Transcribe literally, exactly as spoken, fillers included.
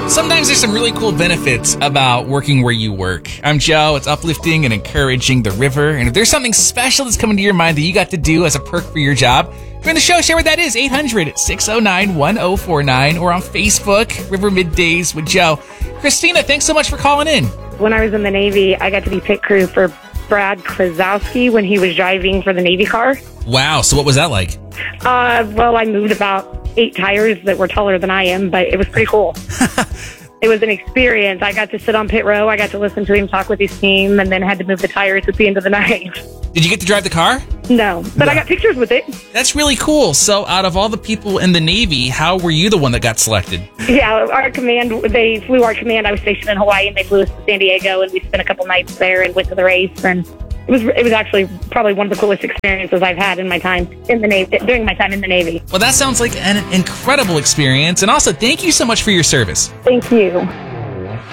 Sometimes there's some really cool benefits about working where you work. I'm Joe. It's uplifting and encouraging the river. And if there's something special that's coming to your mind that you got to do as a perk for your job, during the show, share what that is. eight hundred, six oh nine, one oh four nine or on Facebook, River Middays with Joe. Christina, thanks so much for calling in. When I was in the Navy, I got to be pit crew for Brad Klazowski when he was driving for the Navy car. Wow. So what was that like? Uh, well, I moved about eight tires that were taller than I am, but it was pretty cool. It was an experience. I got to sit on pit row. I got to listen to him talk with his team, and then had to move the tires at the end of the night. Did you get to drive the car? No, but No. I got pictures with it. That's really cool. So out of all the people in the Navy, how were you the one that got selected? Yeah, our command, they flew our command. I was stationed in Hawaii, and they flew us to San Diego, and we spent a couple nights there and went to the race. And it was it was actually probably one of the coolest experiences I've had in my time in the Navy, during my time in the Navy. Well, that sounds like an incredible experience. And also, thank you so much for your service. Thank you.